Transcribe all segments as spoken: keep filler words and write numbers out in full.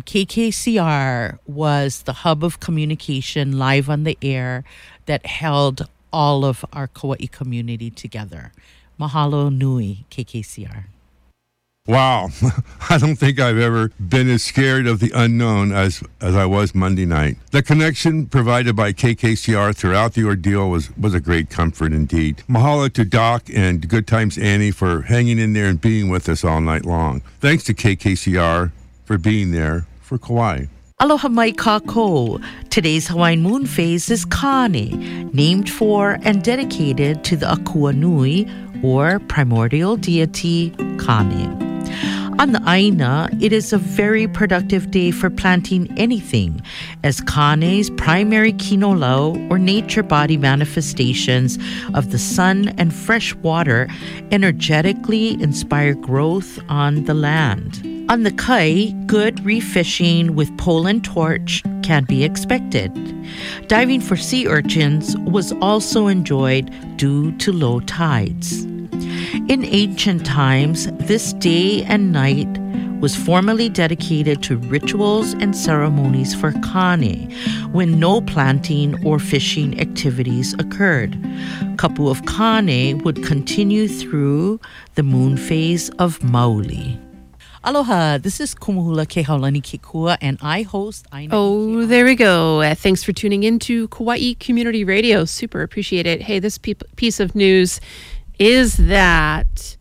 K K C R was the hub of communication live on the air that held all of our Kauai community together. Mahalo nui, K K C R. Wow. I don't think I've ever been as scared of the unknown as, as I was Monday night. The connection provided by K K C R throughout the ordeal was, was a great comfort indeed. Mahalo to Doc and Good Times Annie for hanging in there and being with us all night long. Thanks to K K C R for being there for Kauai. Aloha mai kako. Today's Hawaiian moon phase is Kane, named for and dedicated to the Akua Nui, or primordial deity Kane. On the Aina, it is a very productive day for planting anything, as Kane's primary kinolau, or nature body manifestations of the sun and fresh water, energetically inspire growth on the land. On the Kai, good refishing with pole and torch can be expected. Diving for sea urchins was also enjoyed due to low tides. In ancient times, this day and night was formally dedicated to rituals and ceremonies for Kane, when no planting or fishing activities occurred. Kapu of Kane would continue through the moon phase of Mauli. Aloha, this is Kumuhula Kehaulani Kikua, and I host Aina. Oh, there we go. Uh, thanks for tuning in to Kauai Community Radio. Super appreciate it. Hey, this pe- piece of news is that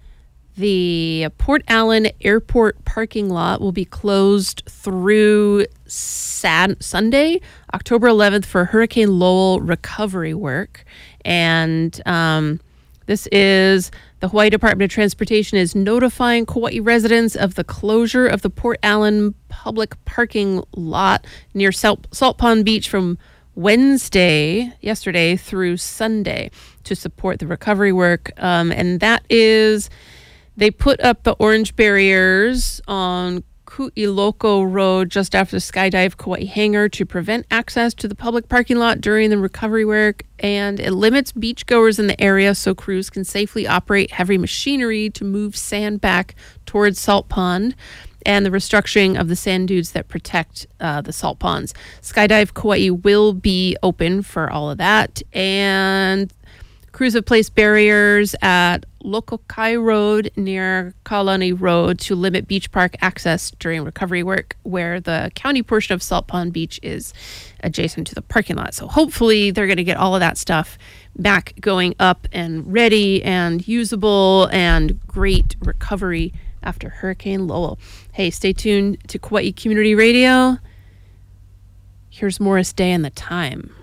the Port Allen Airport parking lot will be closed through Sad- Sunday, October eleventh, for Hurricane Lowell recovery work. And um, this is the Hawaii Department of Transportation is notifying Kauai residents of the closure of the Port Allen public parking lot near Salt, Salt Pond Beach from Wednesday, yesterday, through Sunday to support the recovery work. Um, and that is, they put up the orange barriers on Ku'iloko Road just after the Skydive Kauai hangar to prevent access to the public parking lot during the recovery work. And it limits beachgoers in the area so crews can safely operate heavy machinery to move sand back towards Salt Pond, and the restructuring of the sand dunes that protect uh, the salt ponds. Skydive Kauai will be open for all of that. And crews have placed barriers at Lokokai Road near Kaulani Road to limit beach park access during recovery work, where the county portion of Salt Pond Beach is adjacent to the parking lot. So hopefully they're going to get all of that stuff back going up and ready and usable and great recovery after Hurricane Lowell. Hey, stay tuned to Kauai Community Radio. Here's Morris Day and the Time.